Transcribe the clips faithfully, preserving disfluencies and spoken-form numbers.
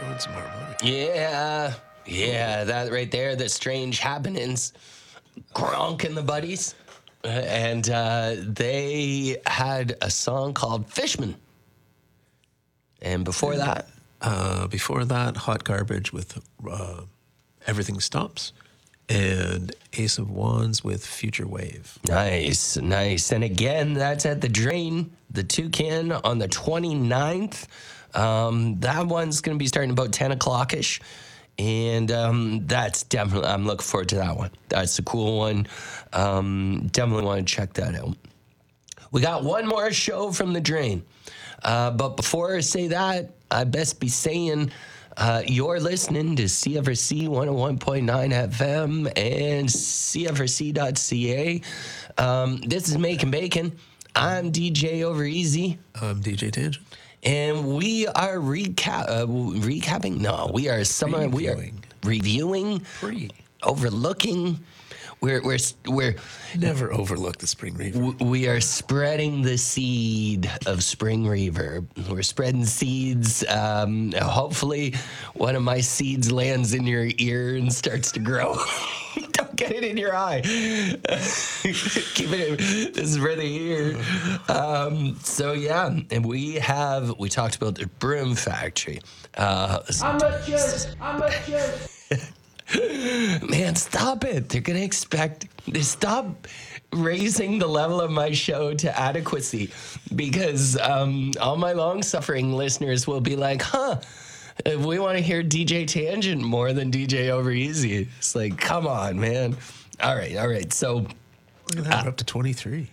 throwing some harmonics. Yeah, yeah, that right there, the Strange Happenings, Gronk and the Buddies. Uh, and uh, they had a song called Fishman. And before Yeah. that, Uh, before that, Hot Garbage with uh, Everything Stops, and Ace of Wands with Future Wave. nice, nice. And again, that's at the Drain, the Toucan on the twenty-ninth. Um, that one's going to be starting about ten o'clock-ish. And um, that's definitely, I'm looking forward to that one. That's a cool one. Um, definitely want to check that out. We got one more show from the Drain. Uh, but before I say that, I best be saying uh, you're listening to C F R C one oh one point nine F M and C F R C dot C A. Um, this is Making Bacon. I'm D J Over Easy. I'm D J Tangent. And we are recap uh, recapping. No, we are summer. We are Reviewing. reviewing, Pre. overlooking. We're we're we're Never overlook the Spring Reverb. w- we are spreading the seed of spring reverb. We're spreading seeds. Um, hopefully, one of my seeds lands in your ear and starts to grow. Don't get it in your eye. Keep it in. This is for the ear. Um, so yeah, and we have we talked about the Broom Factory. Uh, Amateurs, amateurs. Man, stop it. They're going to expect, stop raising the level of my show to adequacy, because um, all my long-suffering listeners will be like, huh, we want to hear D J Tangent more than D J Over Easy. It's like, come on, man. All right, all right. So Look at that, we're up to twenty-three.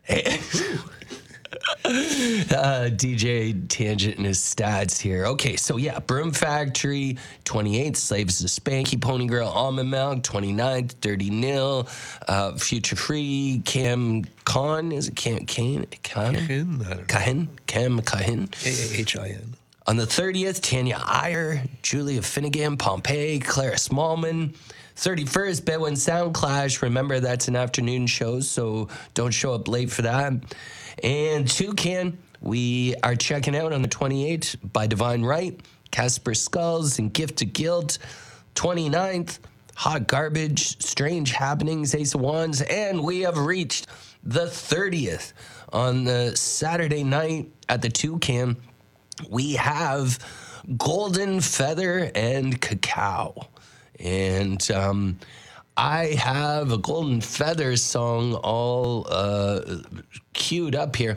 uh, D J Tangent and his stats here. Okay, so yeah, Broom Factory, twenty-eighth, Slaves of Spanky, Pony Girl, Almond Milk, twenty-ninth, Dirty Nil, uh, Future Free, Cam Khan, is it Cam Kane? Khan? Kahin? I don't know. Kahin? Cam Kahin. K A H I N. On the thirtieth, Tanya Iyer, Julia Finnegan, Pompeii, Clara Smallman. thirty-first, Bedouin Sound Clash. Remember, that's an afternoon show, so don't show up late for that. And Toucan, we are checking out on the twenty-eighth by Divine Right, Casper Skulls and Gift of Guilt. twenty-ninth, Hot Garbage, Strange Happenings, Ace of Wands. And we have reached the thirtieth on the Saturday night at the Toucan. We have Golden Feather and Cacao. And um, I have a Golden Feather song all uh, queued up here.